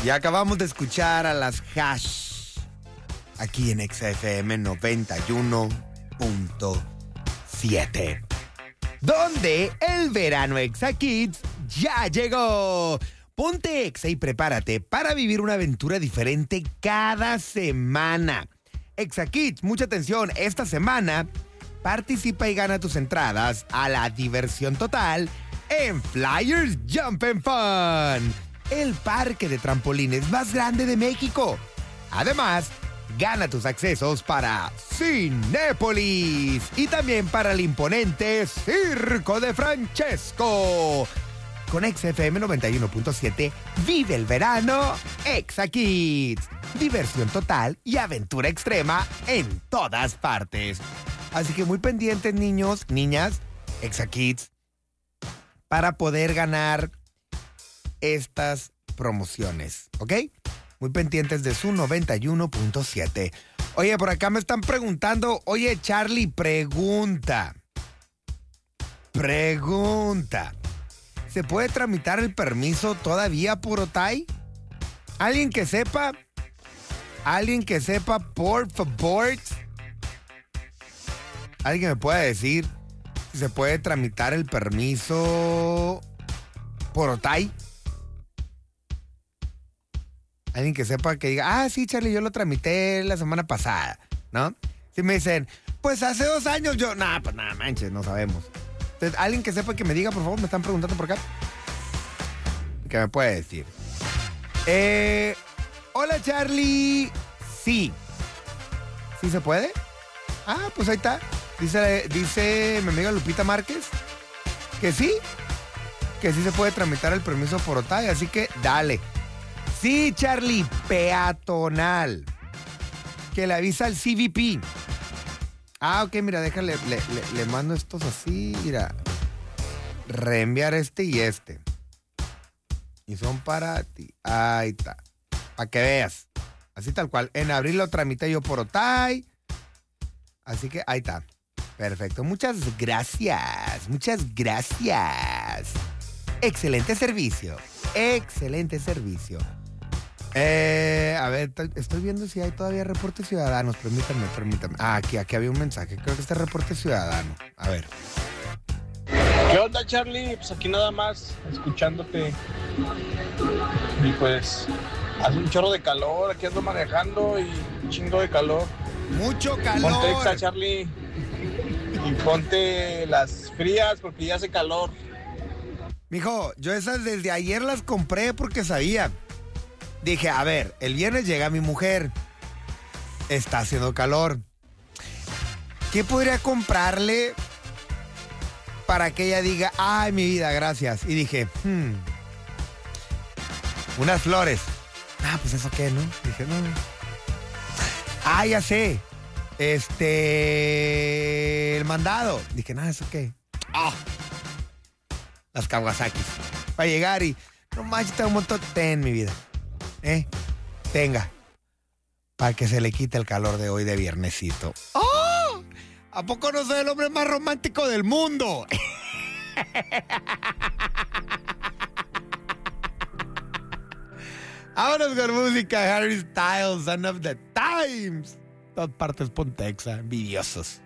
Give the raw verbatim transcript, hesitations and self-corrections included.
Y acabamos de escuchar a las Hash aquí en Exa F M noventa y uno punto siete, donde el verano Exa Kids ya llegó. Ponte Exa y prepárate para vivir una aventura diferente cada semana. Exa Kids, mucha atención, esta semana participa y gana tus entradas a la diversión total en Flyers Jump and Fun, el parque de trampolines más grande de México. Además, gana tus accesos para Cinépolis y también para el imponente Circo de Francesco. Con Exa F M noventa y uno punto siete, vive el verano Exa Kids. Diversión total y aventura extrema en todas partes. Así que muy pendientes, niños, niñas, Exa Kids, para poder ganar estas promociones, ¿ok? Muy pendientes de su noventa y uno punto siete. Oye, por acá me están preguntando, oye, Charlie, pregunta. Pregunta. ¿Se puede tramitar el permiso todavía por Otay? ¿Alguien que sepa? ¿Alguien que sepa, por favor? ¿Alguien me puede decir si se puede tramitar el permiso por Otay? Alguien que sepa, que diga, ah, sí, Charlie, yo lo tramité la semana pasada, ¿no? Si me dicen, pues hace dos años yo, nada, pues nada, manches, no sabemos. Entonces, alguien que sepa, que me diga, por favor, me están preguntando por acá. ¿Qué me puede decir? Eh, hola, Charlie. Sí. ¿Sí se puede? Ah, pues ahí está. Dice, dice mi amiga Lupita Márquez que sí, que sí se puede tramitar el permiso por Otay, así que dale. Sí, Charlie, peatonal. Que le avisa al C V P. Ah, ok, mira, déjale, le, le, le mando estos así, mira. Reenviar este y este. Y son para ti. Ahí está. Para que veas. Así tal cual. En abril lo tramité yo por Otay. Así que ahí está. Perfecto. Muchas gracias. Muchas gracias. Excelente servicio. Excelente servicio. Eh, a ver, estoy viendo si hay todavía reportes ciudadanos. Permítanme, permítanme. Ah, aquí, aquí había un mensaje. Creo que este reporte ciudadano. A ver. ¿Qué onda, Charlie? Pues aquí nada más, escuchándote. Y pues, hace un chorro de calor. Aquí ando manejando y un chingo de calor. Mucho calor. Ponte Exa, Charlie. Y ponte las frías porque ya hace calor. Mijo, yo esas desde ayer las compré porque sabía. Dije, a ver, el viernes llega mi mujer. Está haciendo calor. ¿Qué podría comprarle para que ella diga, ay, mi vida, gracias? Y dije, hmm, unas flores. Ah, pues eso qué, ¿no? Dije, no. Ah, ya sé. Este, el mandado. Dije, no, ¿eso qué? Ah, las Kawasakis. Para llegar y, no manches, tengo un montón. Ten, mi vida. ¿Eh? Tenga. Para que se le quite el calor de hoy de viernesito. ¡Oh! ¿A poco no soy el hombre más romántico del mundo? Vámonos con música. Harry Styles, Son of the Times. Todas partes Ponte Exa, envidiosos.